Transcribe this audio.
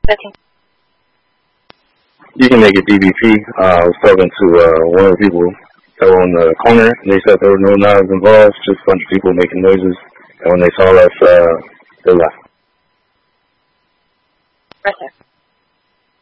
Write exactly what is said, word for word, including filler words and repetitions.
thirteen. You can make it D B P. Uh, I was talking to uh, one of the people that were on the corner, and they said there were no knives involved, just a bunch of people making noises. And when they saw us, uh, they left. Right there.